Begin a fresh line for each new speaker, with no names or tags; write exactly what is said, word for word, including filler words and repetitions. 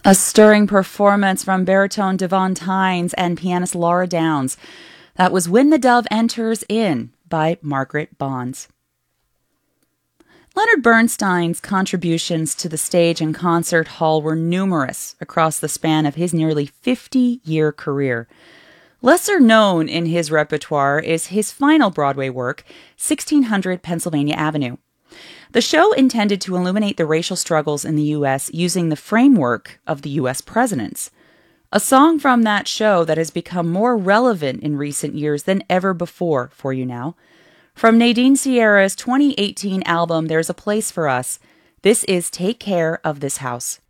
A stirring performance from baritone Devon Tynes and pianist Laura Downs. That was When the Dove Enters In by Margaret Bonds. Leonard Bernstein's contributions to the stage and concert hall were numerous across the span of his nearly fifty-year career. Lesser known in his repertoire is his final Broadway work, sixteen hundred Pennsylvania Avenue. The show intended to illuminate the racial struggles in the U S using the framework of the U S presidents. A song from that show that has become more relevant in recent years than ever before for you now. From Nadine Sierra's twenty eighteen album, There's a Place for Us, this is Take Care of This House.